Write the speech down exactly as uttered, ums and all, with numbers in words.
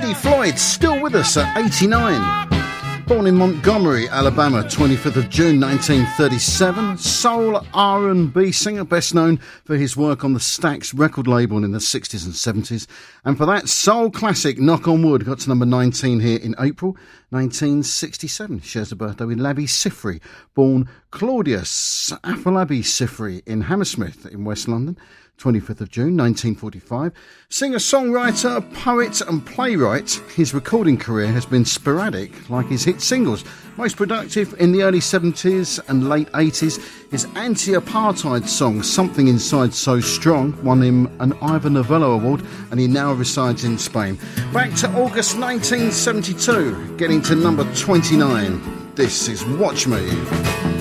Freddie Floyd, still with us at eighty-nine. Born in Montgomery, Alabama, twenty-fifth of June nineteen thirty-seven. Soul R and B singer, best known for his work on the Stax record label in the sixties and seventies. And for that soul classic, Knock on Wood, got to number nineteen here in April nineteen sixty-seven. Shares a birthday with Labi Siffre, born Claudius Afolabi Siffre in Hammersmith in West London. twenty-fifth of June nineteen forty-five. Singer, songwriter, poet and playwright, his recording career has been sporadic like his hit singles. Most productive in the early seventies and late eighties, his anti-apartheid song Something Inside So Strong won him an Ivor Novello Award, and he now resides in Spain. Back to August nineteen seventy-two, getting to number twenty-nine. This is Watch Me.